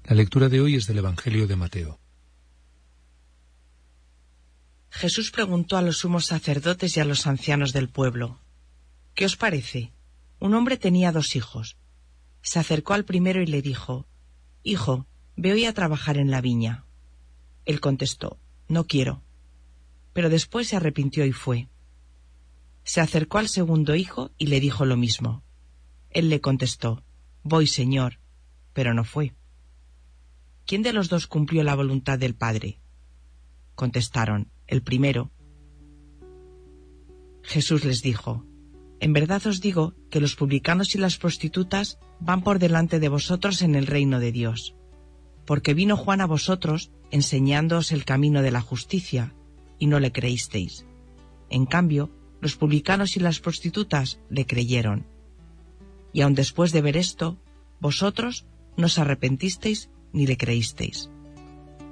La lectura de hoy es del Evangelio de Mateo. Jesús preguntó a los sumos sacerdotes y a los ancianos del pueblo: ¿Qué os parece? Un hombre tenía 2 hijos. Se acercó al primero y le dijo: Hijo, ve hoy a trabajar en la viña. Él contestó: No quiero. Pero después se arrepintió y fue. Se acercó al segundo hijo y le dijo lo mismo. Él le contestó: Voy, Señor, pero no fue. ¿Quién de los 2 cumplió la voluntad del Padre? Contestaron: el primero. Jesús les dijo: En verdad os digo que los publicanos y las prostitutas van por delante de vosotros en el reino de Dios. Porque vino Juan a vosotros enseñándoos el camino de la justicia, y no le creísteis. En cambio, los publicanos y las prostitutas le creyeron. Y aun después de ver esto, vosotros no os arrepentisteis ni le creísteis.